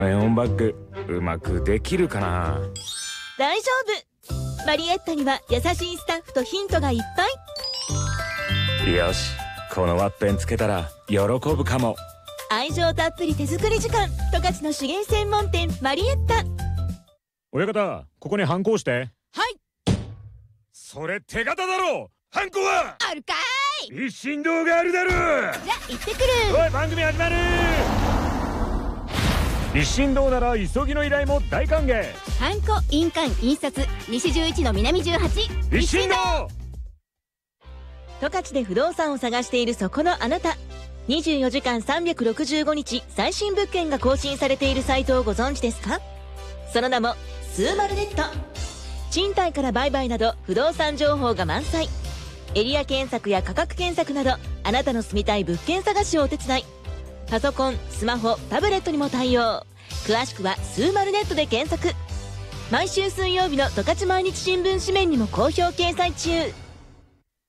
ネオンバッグうまくできるかな。 大丈夫。マリエッタには優しいスタッフとヒントがいっぱい。 よし、このワッペンつけたら喜ぶかも。 愛情たっぷり手作り時間、十勝の手芸専門店マリエッタ。 親方、ここにハンコ押して。 はい。 それ手形だろ。ハンコはあるかい。一心堂があるだろ。じゃ行ってくる。 おい、番組始まる。一心堂なら急ぎの依頼も大歓迎。 ハンコ、印鑑、印刷、西11の南18。 一心堂。 十勝で不動産を探しているそこのあなた。24時間365日最新物件が更新されているサイトをご存知ですか？その名もスーマルネット。賃貸から売買など不動産情報が満載。エリア検索や価格検索などあなたの住みたい物件探しをお手伝い。パソコン、スマホ、タブレットにも対応。詳しくはスーマルネットで検索。毎週水曜日の十勝毎日新聞紙面にも好評掲載中。